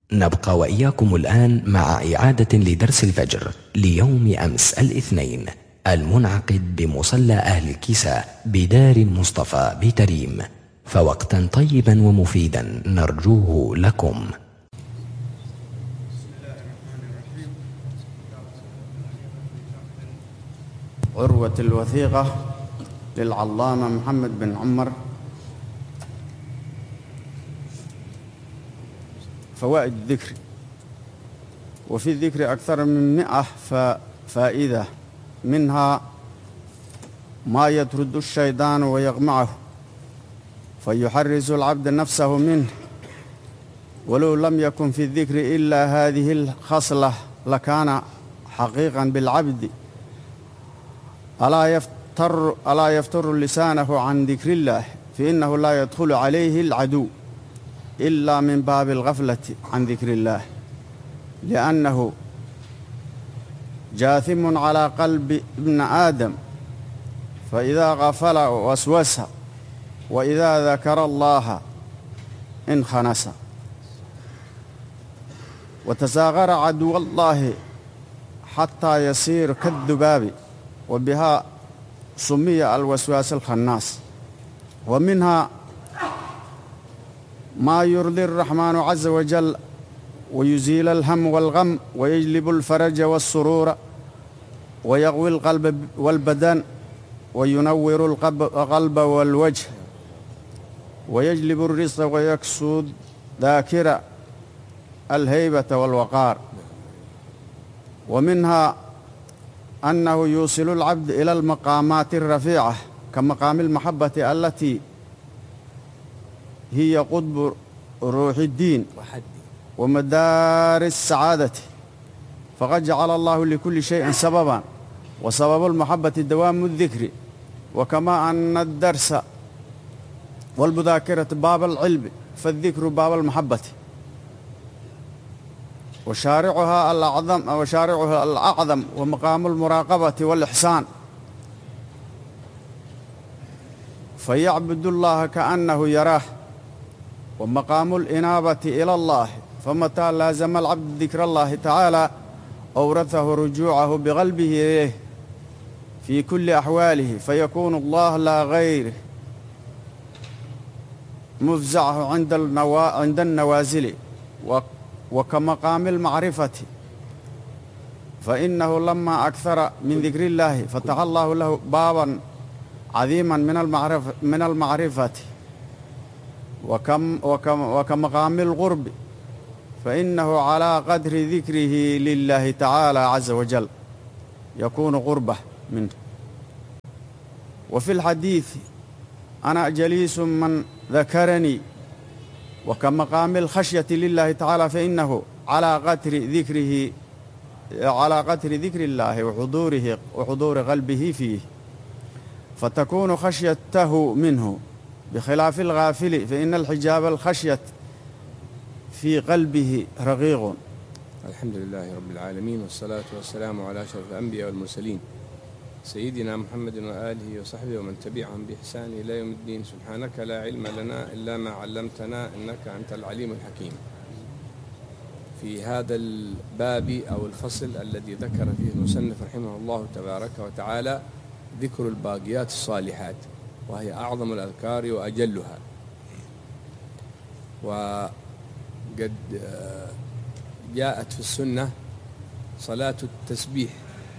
نبقى وإياكم الآن مع إعادة لدرس الفجر ليوم أمس الاثنين المنعقد بمصلى أهل الكساء بدار المصطفى بتريم، فوقتا طيبا ومفيدا نرجوه لكم. عروة الوثيقة للعلامة محمد بن عمر. فوائد الذكر. وفي الذكر أكثر من 100 فائدة، منها ما يطرد الشيطان ويغمعه فيحرز العبد نفسه منه، ولو لم يكن في الذكر إلا هذه الخصلة لكان حقيقا بالعبد. ألا يفتر لسانه عن ذكر الله، فإنه لا يدخل عليه العدو إلا من باب الغفلة عن ذكر الله، لأنه جاثم على قلب ابن آدم، فإذا غفل وسوس، وإذا ذكر الله انخنس. وتزاغر عدو الله حتى يصير كالذباب، وبها سمي الوسواس الخناس. ومنها ما يرضي الرحمن عز وجل ويزيل الهم والغم ويجلب الفرج والسرور ويغوي القلب والبدن وينور القلب والوجه ويجلب الرزق ويكسو ذاكرة الهيبة والوقار. ومنها أنه يوصل العبد إلى المقامات الرفيعة كمقام المحبة التي هي قطب روح الدين ومدار السعادة، فقد جعل الله لكل شيء سببا، وسبب المحبة دوام الذكر، وكما أن الدرس والمذاكرة باب العلم فالذكر باب المحبة. وشارعها الأعظم ومقام المراقبة والإحسان، فيعبد الله كأنه يراه، ومقام الإنابة إلى الله، فمتى لازم العبد ذكر الله تعالى أورثه رجوعه بقلبه إليه في كل أحواله، فيكون الله لا غيره مفزعه عند النوازل. وكمقام المعرفة، فإنه لما أكثر من ذكر الله فتح الله له بابا عظيما من المعرفة. وكمقام القرب، فإنه على قدر ذكره لله تعالى عز وجل يكون قربه منه. وفي الحديث أنا جليس من ذكرني. وكمقام الخشية لله تعالى، فإنه على قدر ذكر الله وحضور قلبه فيه، فتكون خشيته منه، بخلاف الغافل فإن الحجاب الخشية في قلبه رقيق. الحمد لله رب العالمين، والصلاة والسلام على أشرف الأنبياء والمرسلين سيدنا محمد وآله وصحبه ومن تبعهم بإحسان إلى يوم الدين. سبحانك لا علم لنا إلا ما علمتنا إنك أنت العليم الحكيم. في هذا الباب أو الفصل الذي ذكر فيه المصنف رحمه الله تبارك وتعالى ذكر الباقيات الصالحات، وهي أعظم الأذكار وأجلها. وقد جاءت في السنة صلاة التسبيح،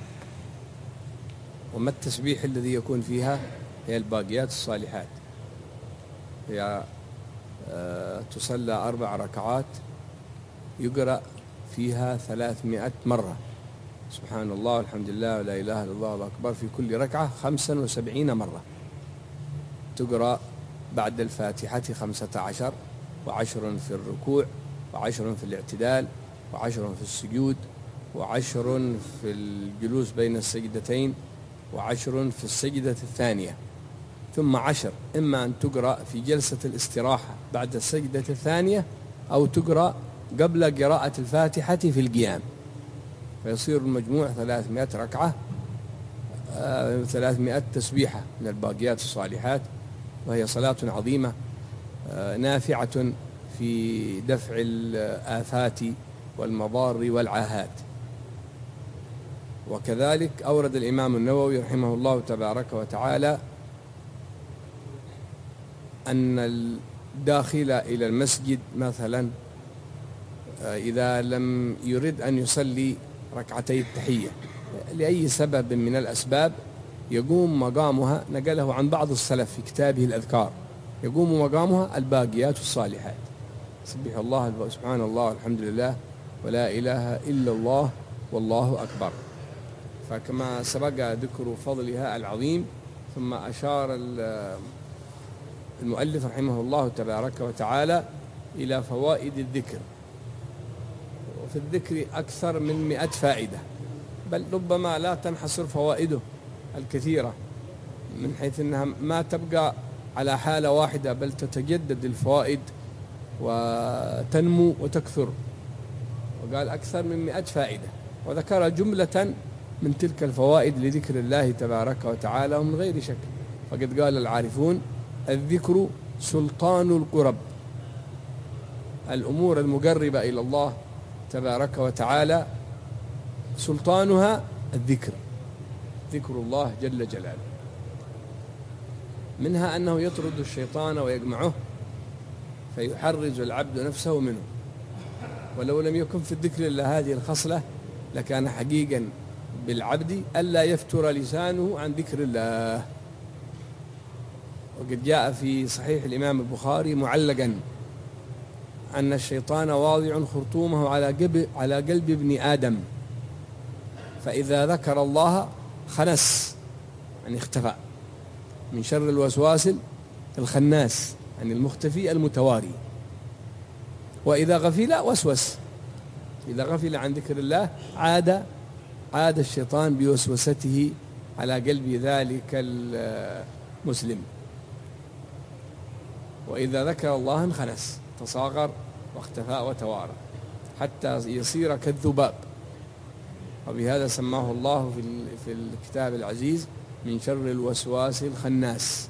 وما التسبيح الذي يكون فيها؟ هي الباقيات الصالحات. هي تصلى 4 ركعات يقرأ فيها 300 مرة سبحان الله والحمد لله ولا إله إلا الله والله أكبر في كل ركعة 75 مرة. تقرأ بعد الفاتحة 15، و10 في الركوع، و10 في الاعتدال، و10 في السجود، و10 في الجلوس بين السجدتين، و10 في السجدة الثانية، ثم 10 إما أن تقرأ في جلسة الاستراحة بعد السجدة الثانية، أو تقرأ قبل قراءة الفاتحة في القيام، فيصير المجموع 300 ركعة، 300 تسبيحة من الباقيات الصالحات. وهي صلاة عظيمة نافعة في دفع الآفات والمضار والعاهات. وكذلك أورد الإمام النووي رحمه الله تبارك وتعالى أن الداخل إلى المسجد مثلا إذا لم يرد أن يصلي ركعتي التحية لأي سبب من الأسباب يقوم مقامها، نقله عن بعض السلف في كتابه الأذكار، يقوم مقامها الباقيات الصالحات، سبح الله سبحان الله والحمد لله ولا إله إلا الله والله أكبر. فكما سبق ذكر فضلها العظيم، ثم أشار المؤلف رحمه الله تبارك وتعالى إلى فوائد الذكر، وفي الذكر أكثر من 100 فائدة، بل ربما لا تنحصر فوائده الكثيرة، من حيث أنها ما تبقى على حالة واحدة، بل تتجدد الفوائد وتنمو وتكثر. وقال أكثر من 100 فائدة، وذكر جملة من تلك الفوائد لذكر الله تبارك وتعالى ومن غير شك. فقد قال العارفون: الذكر سلطان القرب، الأمور المقربة إلى الله تبارك وتعالى سلطانها الذكر، ذكر الله جل جلاله. منها أنه يطرد الشيطان ويجمعه فيحرز العبد نفسه منه، ولو لم يكن في الذكر إلا هذه الخصلة لكان حقيقا بالعبد ألا يفتر لسانه عن ذكر الله. وقد جاء في صحيح الإمام البخاري معلقا أن الشيطان واضع خرطومه على قلب ابن آدم، فإذا ذكر الله خنس، يعني اختفى، من شر الوسواس الخناس، يعني المختفي المتواري. وإذا غفل وسوس، إذا غفل عن ذكر الله عاد الشيطان بوسوسته على قلب ذلك المسلم. وإذا ذكر الله انخنس، تصاغر واختفى وتوارى حتى يصير كالذباب. وبهذا سماه الله في الكتاب العزيز من شر الوسواس الخناس.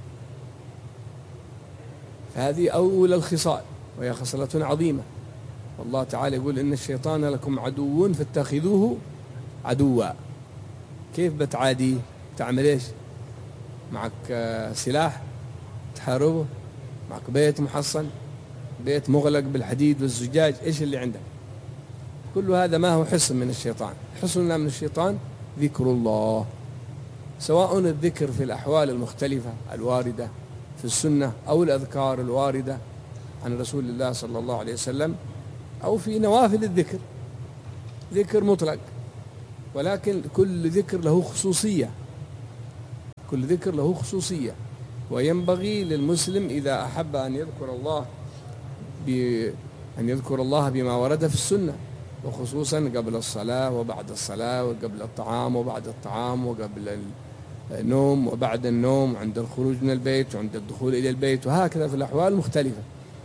فهذه أول الخصال، وهي خصلة عظيمة. والله تعالى يقول: إن الشيطان لكم عدو فاتخذوه عدوا. كيف بتعادي؟ تعمل إيش؟ معك سلاح تحاربه، معك بيت محصن، بيت مغلق بالحديد والزجاج، إيش اللي عندك؟ كل هذا ما هو حصن من الشيطان. حصننا من الشيطان ذكر الله، سواء الذكر في الأحوال المختلفة الواردة في السنة، أو الأذكار الواردة عن رسول الله صلى الله عليه وسلم، أو في نوافل الذكر، ذكر مطلق. ولكن كل ذكر له خصوصية، كل ذكر له خصوصية. وينبغي للمسلم إذا أحب أن يذكر الله بما ورد في السنة، وخصوصا قبل الصلاة وبعد الصلاة، وقبل الطعام وبعد الطعام، وقبل النوم وبعد النوم، عند الخروج من البيت وعند الدخول إلى البيت، وهكذا في الأحوال المختلفة.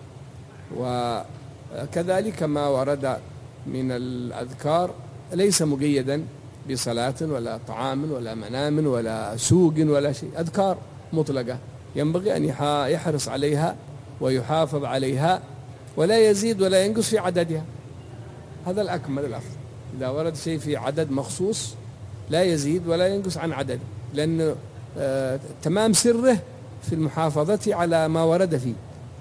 وكذلك ما ورد من الأذكار ليس مقيدا بصلاة ولا طعام ولا منام ولا سوق ولا شيء، أذكار مطلقة ينبغي أن يحرص عليها ويحافظ عليها، ولا يزيد ولا ينقص في عددها. هذا الأكمل الأفضل. إذا ورد شيء في عدد مخصوص لا يزيد ولا ينقص عن عدد، لأن تمام سره في المحافظة على ما ورد فيه.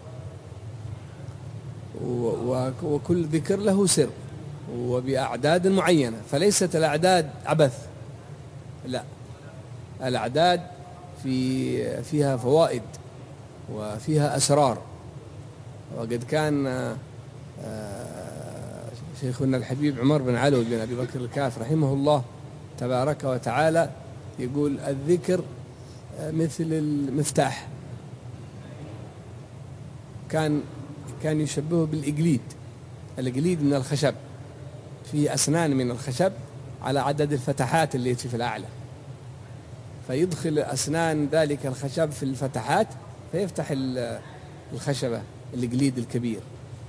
وكل ذكر له سر وبأعداد معينة، فليست الأعداد عبث، لا، الأعداد فيها فوائد وفيها أسرار. وقد كان شيخنا الحبيب عمر بن علوي بن أبي بكر الكاف رحمه الله تبارك وتعالى يقول: الذكر مثل المفتاح. كان يشبهه بالإقليد. الإقليد من الخشب، فيه أسنان من الخشب على عدد الفتحات التي في الأعلى، فيدخل أسنان ذلك الخشب في الفتحات فيفتح الخشبة، الإقليد الكبير.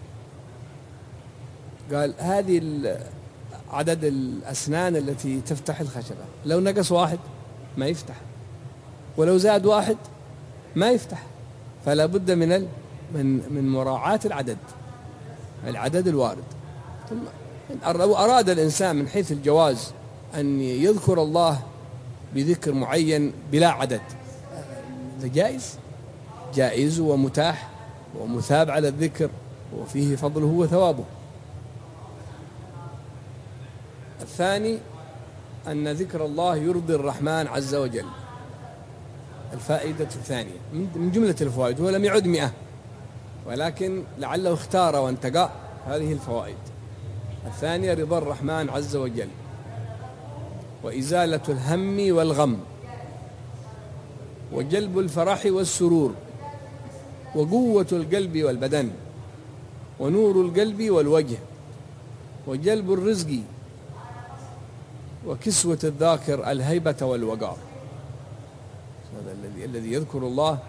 قال: هذه عدد الأسنان التي تفتح الخشبة، لو نقص واحد ما يفتح، ولو زاد واحد ما يفتح، فلا بد من من مراعاة العدد الوارد. لو أراد الإنسان من حيث الجواز أن يذكر الله بذكر معين بلا عدد، هذا جائز ومتاح ومثاب على الذكر وفيه فضله وثوابه. الثاني أن ذكر الله يرضي الرحمن عز وجل. الفائدة الثانية من جملة الفوائد، ولم يعد 100 ولكن لعله اختار وانتقى هذه الفوائد. الثانية رضا الرحمن عز وجل، وإزالة الهم والغم، وجلب الفرح والسرور، وقوة القلب والبدن، ونور القلب والوجه، وجلب الرزق، وكسوة الذاكر الهيبة والوقار. هذا الذي يذكر الله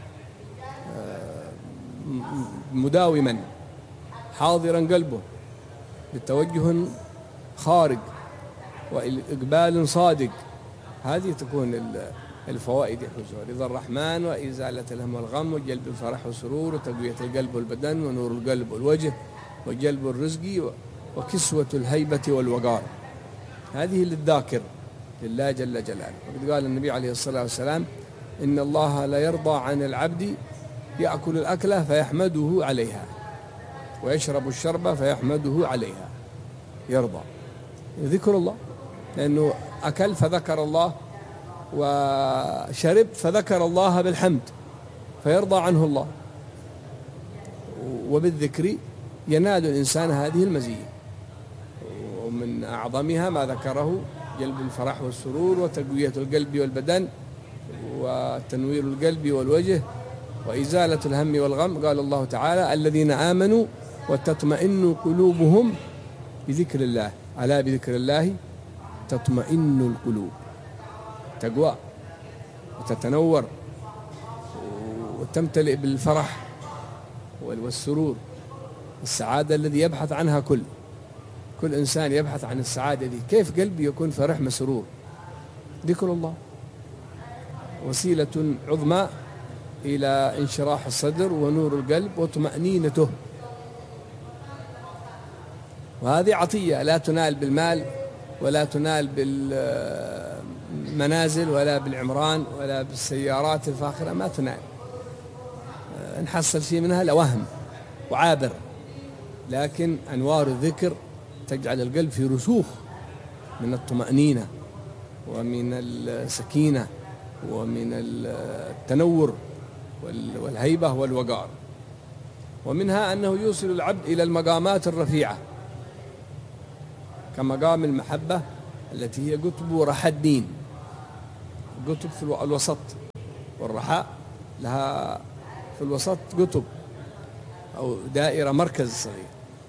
مداوما حاضرا قلبه بتوجه خارج وإقبال صادق، هذه تكون الفوائد يحوزها: رضا الرحمن، وإزالة الهم والغم، وجلب الفرح والسرور، وتقوية القلب والبدن، ونور القلب والوجه، وجلب الرزق، وكسوة الهيبة والوقار. هذه للذاكر لله جل جلاله. وقد قال النبي عليه الصلاة والسلام: إن الله لا يرضى عن العبد يأكل الأكلة فيحمده عليها، ويشرب الشربة فيحمده عليها. يرضى ذكر الله، لأنه أكل فذكر الله، وشرب فذكر الله بالحمد فيرضى عنه الله. وبالذكر ينال الإنسان هذه المزية، ومن أعظمها ما ذكره: جلب الفرح والسرور، وتقوية القلب والبدن، وتنوير القلب والوجه، وإزالة الهم والغم. قال الله تعالى: الذين آمنوا وتطمئن قلوبهم بذكر الله، ألا بذكر الله تطمئن القلوب. تقوى وتتنور وتمتلئ بالفرح والسرور، السعادة الذي يبحث عنها كل إنسان يبحث عن السعادة دي. كيف قلبي يكون فرح مسرور؟ ذكر الله وسيلة عظمى إلى انشراح الصدر ونور القلب وطمأنينته. وهذه عطية لا تنال بالمال، ولا تنال بالمنازل، ولا بالعمران، ولا بالسيارات الفاخرة، ما تنال. نحصل شيء منها لوهم وعابر، لكن أنوار الذكر تجعل القلب في رسوخ من الطمأنينة ومن السكينة ومن التنور والهيبة والوقار. ومنها أنه يوصل العبد إلى المقامات الرفيعة، كمقام المحبة التي هي قطب رحى الدين. قطب في الوسط، والرحاء لها في الوسط قطب أو دائرة مركز صغير،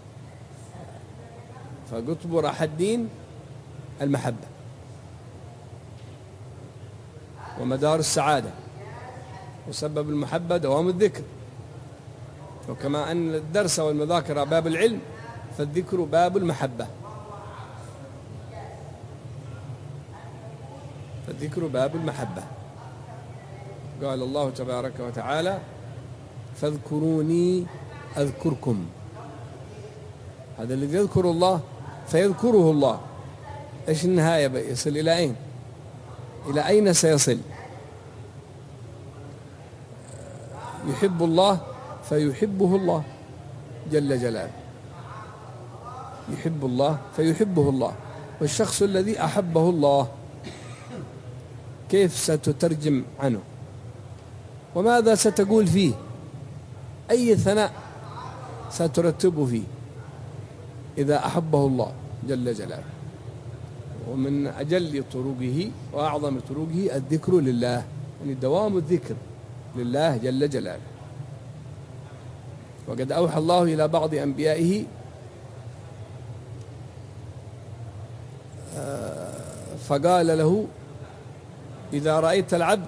فقطب رحى الدين المحبة، ومدار السعادة وسبب المحبة دوام الذكر. وكما أن الدرس والمذاكرة باب العلم، فالذكر باب المحبة، فالذكر باب المحبة. قال الله تبارك وتعالى: فاذكروني أذكركم. هذا الذي يذكر الله فيذكره الله. إيش النهاية؟ يصل إلى أين؟ إلى أين سيصل؟ يحب الله فيحبه الله جل جلاله، يحب الله فيحبه الله. والشخص الذي أحبه الله كيف ستترجم عنه؟ وماذا ستقول فيه؟ أي ثناء سترتبه فيه إذا أحبه الله جل جلاله؟ ومن أجل طرقه وأعظم طرقه الذكر لله، يعني دوام الذكر لله جل جلاله. وقد أوحى الله إلى بعض أنبيائه فقال له: إذا رأيت العبد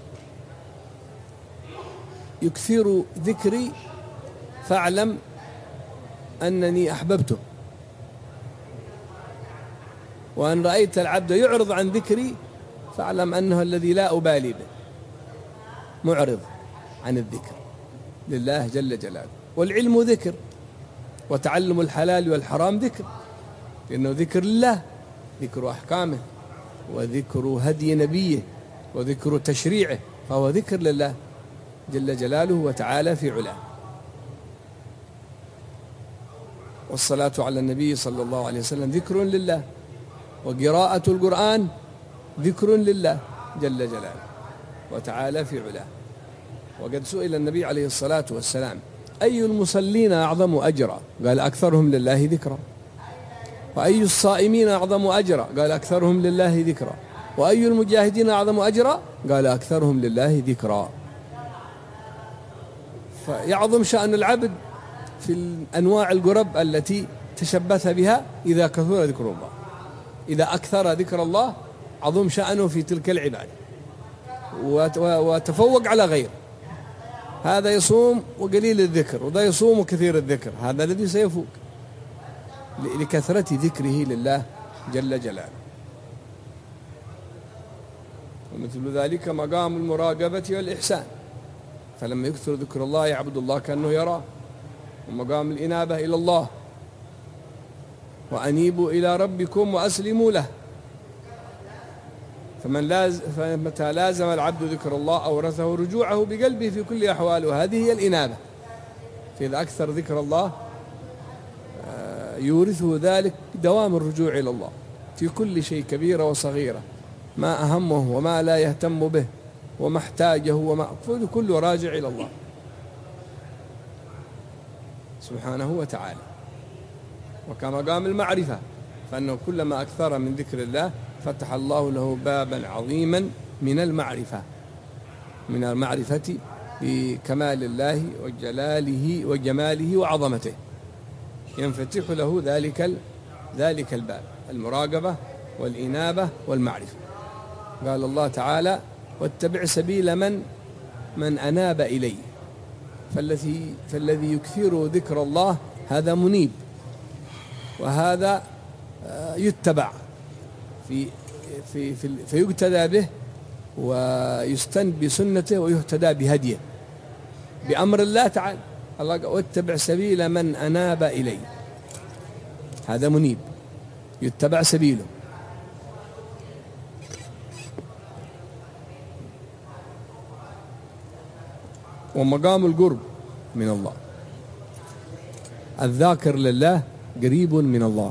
يكثر ذكري فاعلم أنني أحببته، وأن رأيت العبد يعرض عن ذكري فاعلم أنه الذي لا أبالي به، معرض عن الذكر. لله جل جلاله. والعلم ذكر، وتعلم الحلال والحرام ذكر، لأنه ذكر لله، ذكر أحكامه وذكر هدي نبيه وذكر تشريعه، فهو ذكر لله جل جلاله وتعالى في علاه. والصلاة على النبي صلى الله عليه وسلم ذكر لله، وقراءة القرآن ذكر لله جل جلاله وتعالى في علاه. وقد سئل النبي عليه الصلاة والسلام: أي المصلين أعظم أجرا؟ قال: أكثرهم لله ذكرا. وأي الصائمين أعظم أجرا؟ قال: أكثرهم لله ذكرا. وأي المجاهدين أعظم أجرا؟ قال: أكثرهم لله ذكرا. فيعظم شأن العبد في أنواع القرب التي تشبث بها إذا كثر ذكر الله، إذا أكثر ذكر الله عظم شأنه في تلك العبادة وتفوق على غيره. هذا يصوم وقليل الذكر، وذا يصوم وكثير الذكر، هذا الذي سيفوق لكثرة ذكره لله جل جلاله. ومثل ذلك مقام المراقبة والإحسان، فلما يكثر ذكر الله يعبد الله كأنه يراه. ومقام الإنابة إلى الله، وأنيبوا إلى ربكم وأسلموا له. فمتى لازم العبد ذكر الله أورثه رجوعه بقلبه في كل أحواله، وهذه هي الإنابة. فإذا أكثر ذكر الله يورثه ذلك دوام الرجوع إلى الله في كل شيء، كبيرة وصغيرة، ما أهمه وما لا يهتم به وما احتاجه وما كله راجع إلى الله سبحانه وتعالى. وكمقام المعرفة، فأنه كلما أكثر من ذكر الله فتح الله له بابا عظيما من المعرفة، من المعرفة بكمال الله وجلاله وجماله وعظمته، ينفتح له ذلك الباب، المراقبة والإنابة والمعرفة. قال الله تعالى: واتبع سبيل من أناب إلي. فالذي يكثر ذكر الله هذا منيب، وهذا يتبع فيقتدى به ويستن بسنته ويهتدى بهديه بأمر الله تعالى. الله قال: واتبع سبيل من أناب إلي. هذا منيب يتبع سبيله. ومقام القرب من الله، الذاكر لله قريب من الله.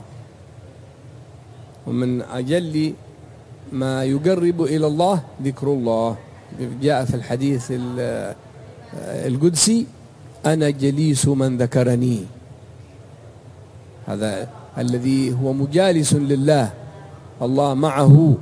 ومن أجل ما يقرب إلى الله ذكر الله. جاء في الحديث القدسي: أنا جليس من ذكرني. هذا الذي هو مجالس لله، الله معه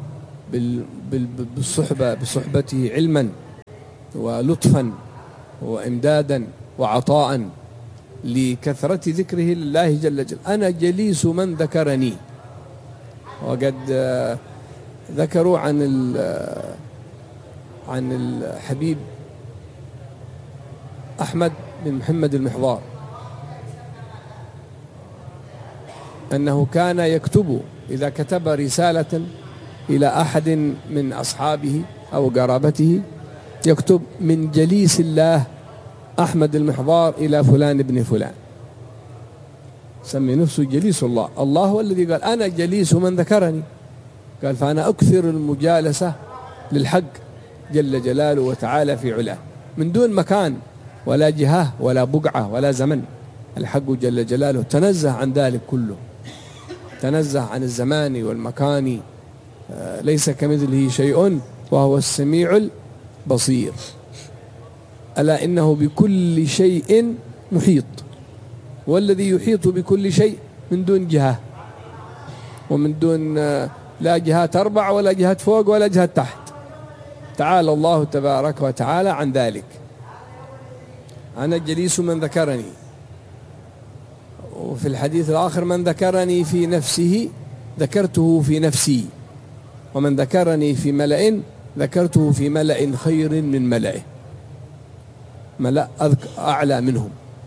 بصحبته علما ولطفا وإمدادا وعطاء لكثرة ذكره لله جل جلاله. أنا جليس من ذكرني. وقد ذكروا عن الحبيب أحمد بن محمد المحضار أنه كان يكتب إذا كتب رسالة إلى أحد من أصحابه أو قرابته يكتب: من جليس الله أحمد المحضار إلى فلان ابن فلان. سمي نفسه جليس الله. الله هو الذي قال: أنا جليس من ذكرني. قال: فأنا أكثر المجالسة للحق جل جلاله وتعالى في علاه، من دون مكان ولا جهة ولا بقعة ولا زمن. الحق جل جلاله تنزه عن ذلك كله، تنزه عن الزمان والمكان، ليس كمثله شيء وهو السميع البصير. ألا إنه بكل شيء محيط، والذي يحيط بكل شيء من دون جهة ومن دون لا جهات أربع ولا جهات فوق ولا جهات تحت. تعالى الله تبارك وتعالى عن ذلك. أنا جليس من ذكرني. وفي الحديث الآخر: من ذكرني في نفسه ذكرته في نفسي، ومن ذكرني في ملأ ذكرته في ملأ خير من ملئه، ملأ أعلى منهم.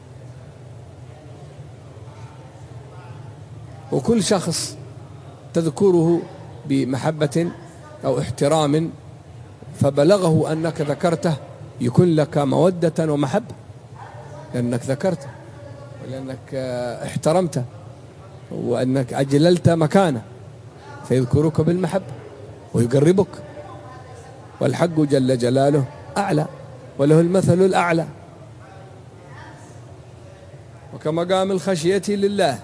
وكل شخص تذكره بمحبة أو احترام فبلغه أنك ذكرته يكون لك مودة ومحبة، لأنك ذكرته ولأنك احترمته وأنك أجللت مكانه، فيذكرك بالمحبة ويقربك. والحق جل جلاله أعلى وله المثل الأعلى. وكمقام الخشية لله،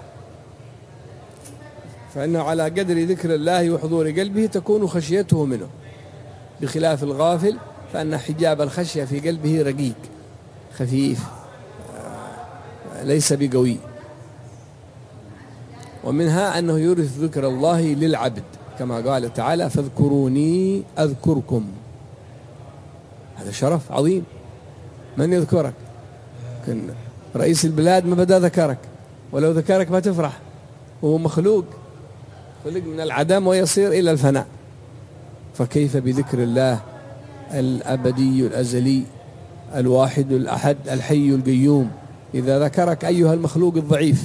فإنه على قدر ذكر الله وحضور قلبه تكون خشيته منه، بخلاف الغافل فإن حجاب الخشية في قلبه رقيق خفيف ليس بقوي. ومنها أنه يورث ذكر الله للعبد كما قال تعالى فاذكروني أذكركم. هذا شرف عظيم. من يذكرك؟ كن رئيس البلاد ما بدأ ذكرك، ولو ذكرك ما تفرح، وهو مخلوق خلق من العدم ويصير إلى الفناء، فكيف بذكر الله الأبدي الأزلي الواحد الأحد الحي القيوم إذا ذكرك أيها المخلوق الضعيف.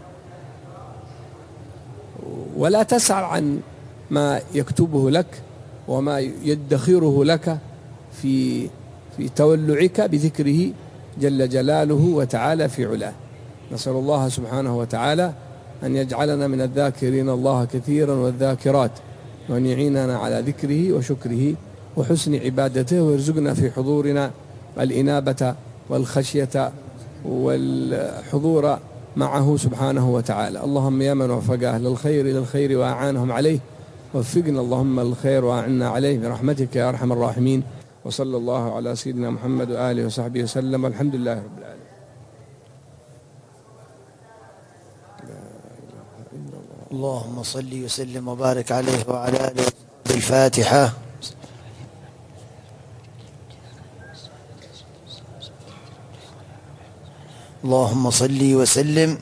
ولا تسأل عن ما يكتبه لك وما يدخره لك في تولعك بذكره جل جلاله وتعالى في علاه. نسأل الله سبحانه وتعالى أن يجعلنا من الذاكرين الله كثيرا والذاكرات، وأن يعيننا على ذكره وشكره وحسن عبادته، ويرزقنا في حضورنا الإنابة والخشية والحضور معه سبحانه وتعالى. اللهم يا من وفق أهل الخير إلى الخير وأعانهم عليه، وفقنا اللهم الخير وأعنا عليه برحمتك يا أرحم الراحمين. وصلى الله على سيدنا محمد وآله وصحبه وسلم، والحمد لله رب العالمين. اللهم صل وسلم وبارك عليه وعلى آله. بالفاتحة. اللهم صل وسلم.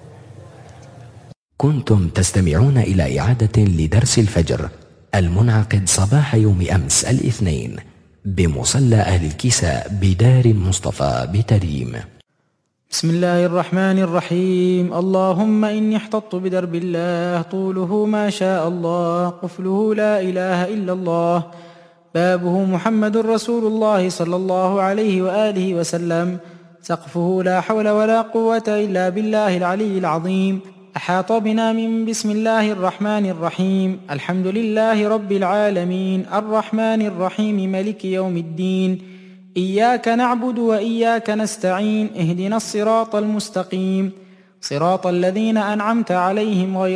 كنتم تستمعون إلى إعادة لدرس الفجر المنعقد صباح يوم أمس الاثنين بمصلى أهل الكساء بدار مصطفى بتريم. بسم الله الرحمن الرحيم. اللهم إني احتطت بدرب الله طوله ما شاء الله، قفله لا إله إلا الله، بابه محمد رسول الله صلى الله عليه وآله وسلم، سقفه لا حول ولا قوة إلا بالله العلي العظيم. أحاط بنا من بسم الله الرحمن الرحيم. الحمد لله رب العالمين الرحمن الرحيم ملك يوم الدين، إياك نعبد وإياك نستعين، اهدنا الصراط المستقيم، صراط الذين أنعمت عليهم غير